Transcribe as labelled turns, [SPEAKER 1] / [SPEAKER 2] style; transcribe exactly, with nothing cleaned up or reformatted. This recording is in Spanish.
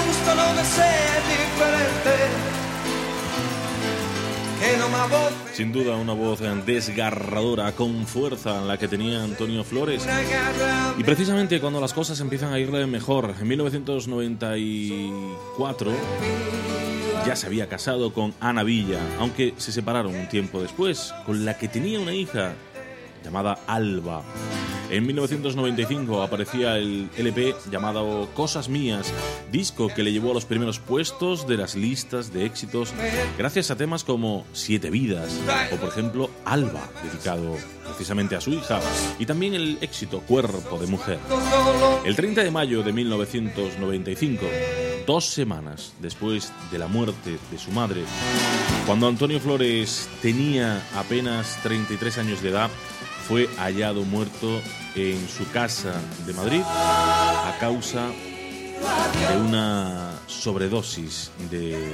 [SPEAKER 1] Sin duda una voz desgarradora, con fuerza, la que tenía Antonio Flores. Y precisamente cuando las cosas empiezan a irle mejor, en mil novecientos noventa y cuatro ya se había casado con Ana Villa, aunque se separaron un tiempo después, con la que tenía una hija llamada Alba. En mil novecientos noventa y cinco aparecía el L P llamado Cosas Mías, disco que le llevó a los primeros puestos de las listas de éxitos gracias a temas como Siete Vidas o, por ejemplo, Alba, dedicado precisamente a su hija, y también el éxito Cuerpo de Mujer. El treinta de mayo de mil novecientos noventa y cinco, dos semanas después de la muerte de su madre, cuando Antonio Flores tenía apenas treinta y tres años de edad, fue hallado muerto en su casa de Madrid a causa de una sobredosis de